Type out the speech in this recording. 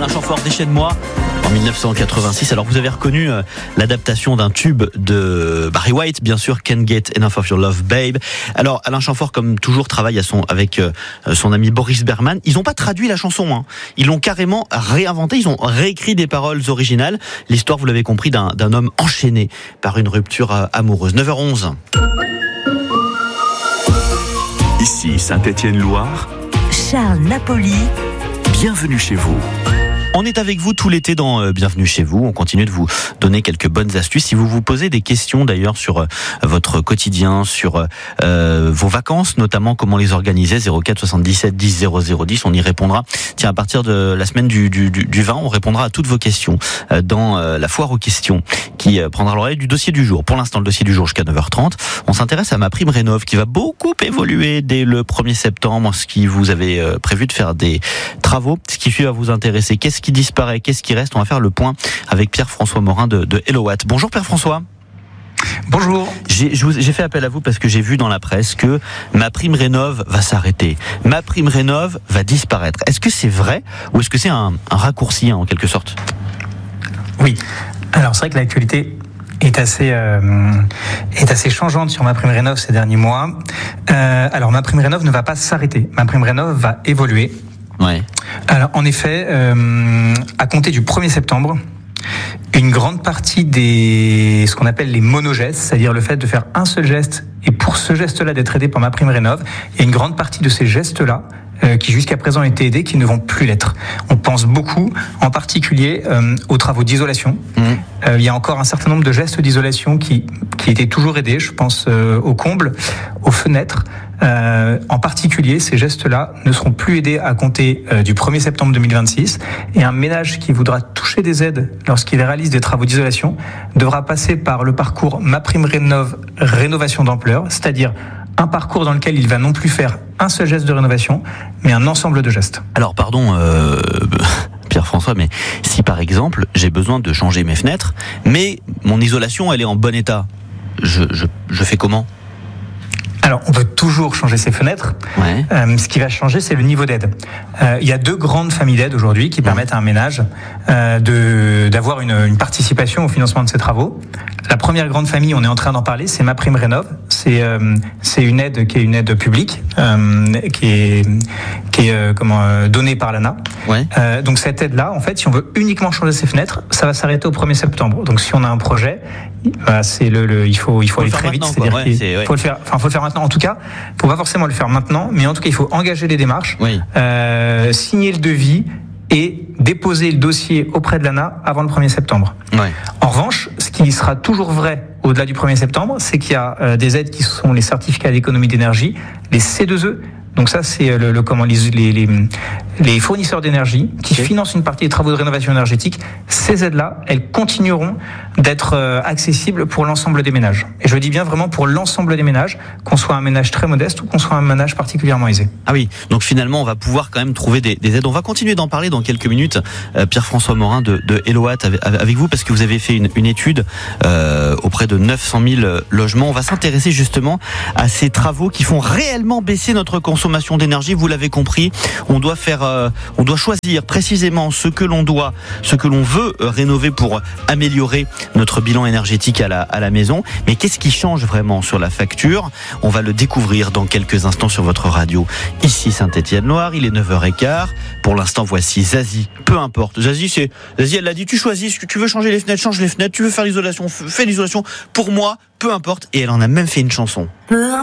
Alain Chamfort, Déchaîne-moi, en 1986. Alors vous avez reconnu l'adaptation d'un tube de Barry White, bien sûr, Can't Get Enough of Your Love Babe. Alors Alain Chamfort, comme toujours, travaille avec son ami Boris Berman. Ils n'ont pas traduit la chanson, hein. Ils l'ont carrément réinventé, ils ont réécrit des paroles originales. L'histoire, vous l'avez compris, d'un homme enchaîné par une rupture amoureuse. 9h11. Ici Saint-Étienne-Loire, Charles Napoli, bienvenue chez vous. On est avec vous tout l'été dans Bienvenue chez vous. On continue de vous donner quelques bonnes astuces. Si vous vous posez des questions d'ailleurs sur votre quotidien, sur vos vacances, notamment comment les organiser, 04 77 10 00 10, on y répondra. Tiens, à partir de la semaine du 20, on répondra à toutes vos questions dans la foire aux questions qui prendra l'oreille du dossier du jour. Pour l'instant, le dossier du jour jusqu'à 9h30. On s'intéresse à MaPrimeRénov' qui va beaucoup évoluer dès le 1er septembre. Ce qui vous avez prévu de faire des travaux, ce qui va vous intéresser. Qu'est-ce qui disparaît, qu'est-ce qui reste? On va faire le point avec Pierre-François Morin de Hellowatt. Bonjour Pierre-François. Bonjour. J'ai fait appel à vous parce que j'ai vu dans la presse que MaPrimeRénov' va s'arrêter. MaPrimeRénov' va disparaître. Est-ce que c'est vrai ou est-ce que c'est un raccourci en quelque sorte? Oui. Alors c'est vrai que l'actualité est assez changeante sur MaPrimeRénov' ces derniers mois. Alors MaPrimeRénov' ne va pas s'arrêter. MaPrimeRénov' va évoluer. Ouais. Alors en effet, à compter du 1er septembre, une grande partie ce qu'on appelle les monogestes, c'est-à-dire le fait de faire un seul geste, et pour ce geste-là d'être aidé par MaPrimeRénov', il y a une grande partie de ces gestes-là qui jusqu'à présent étaient aidés, qui ne vont plus l'être. On pense beaucoup, en particulier, aux travaux d'isolation. Il y a encore un certain nombre de gestes d'isolation qui étaient toujours aidés. Je pense aux combles, aux fenêtres. En particulier, ces gestes-là ne seront plus aidés à compter du 1er septembre 2026. Et un ménage qui voudra toucher des aides lorsqu'il réalise des travaux d'isolation devra passer par le parcours MaPrimeRénov' rénovation d'ampleur, c'est-à-dire un parcours dans lequel il va non plus faire un seul geste de rénovation, mais un ensemble de gestes. Alors pardon Pierre-François, mais si par exemple j'ai besoin de changer mes fenêtres, mais mon isolation elle est en bon état, je fais comment ? Alors, on peut toujours changer ses fenêtres. Ouais. Ce qui va changer, c'est le niveau d'aide. Il y a deux grandes familles d'aides aujourd'hui qui permettent à un ménage d'avoir une participation au financement de ses travaux. La première grande famille, on est en train d'en parler, c'est MaPrimeRénov'. C'est une aide qui est une aide publique, qui est donnée par l'ANA. Ouais. Donc cette aide-là, en fait, si on veut uniquement changer ses fenêtres, ça va s'arrêter au 1er septembre. Donc si on a un projet, il faut aller très vite. C'est-à-dire qu'il faut le faire. Enfin, faut le faire maintenant. En tout cas, faut pas forcément le faire maintenant, mais en tout cas, il faut engager les démarches, oui. Signer le devis et déposer le dossier auprès de l'ANA avant le 1er septembre. Ouais. En revanche, ce qui sera toujours vrai au-delà du 1er septembre, c'est qu'il y a des aides qui sont les certificats d'économie d'énergie, les C2E. Donc ça, c'est les fournisseurs d'énergie qui financent une partie des travaux de rénovation énergétique. Ces aides-là, elles continueront d'être accessibles pour l'ensemble des ménages. Et je dis bien vraiment pour l'ensemble des ménages, qu'on soit un ménage très modeste ou qu'on soit un ménage particulièrement aisé. Ah oui, donc finalement, on va pouvoir quand même trouver des aides. On va continuer d'en parler dans quelques minutes. Pierre-François Morin de Hellowatt avec vous, parce que vous avez fait une étude auprès de 900 000 logements. On va s'intéresser justement à ces travaux qui font réellement baisser notre consommation d'énergie. Vous l'avez compris, on doit choisir précisément ce que l'on veut rénover pour améliorer notre bilan énergétique à la maison. Mais qu'est-ce qui change vraiment sur la facture? On va le découvrir dans quelques instants sur votre radio. Ici Saint-Étienne-Loire, il est 9h15. Pour l'instant, voici Zazie. Peu importe. Zazie, elle l'a dit, tu choisis. Tu veux changer les fenêtres, change les fenêtres. Tu veux faire l'isolation, fais l'isolation. Pour moi, peu importe. Et elle en a même fait une chanson.